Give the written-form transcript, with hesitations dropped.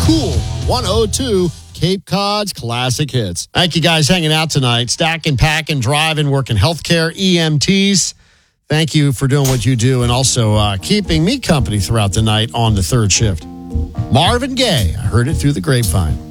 Cool 102, Cape Cod's classic hits. Thank you guys hanging out tonight. Stacking, packing, driving, working healthcare, EMTs. Thank you for doing what you do and also keeping me company throughout the night on the third shift. Marvin Gaye, I heard it through the grapevine.